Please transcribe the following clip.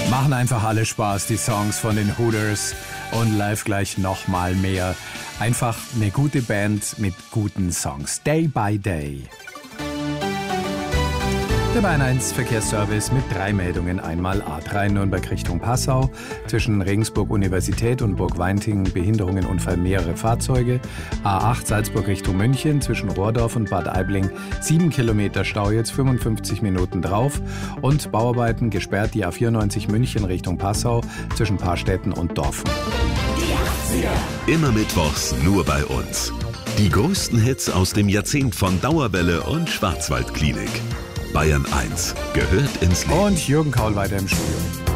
Machen einfach alle Spaß, die Songs von den Hooters und live gleich nochmal mehr. Einfach eine gute Band mit guten Songs. Day by Day. Der Bayern 1 Verkehrsservice mit 3 Meldungen. Einmal A3 Nürnberg Richtung Passau. Zwischen Regensburg Universität und Burg Weinting Behinderungen, Unfall mehrere Fahrzeuge. A8 Salzburg Richtung München. Zwischen Rohrdorf und Bad Aibling 7 Kilometer Stau, jetzt 55 Minuten drauf. Und Bauarbeiten gesperrt die A94 München Richtung Passau. Zwischen Paarstetten und Dorfen. Die 80er. Immer mittwochs nur bei uns. Die größten Hits aus dem Jahrzehnt von Dauerwelle und Schwarzwaldklinik. Bayern 1 gehört ins Leben. Und Jürgen Kaul weiter im Studio.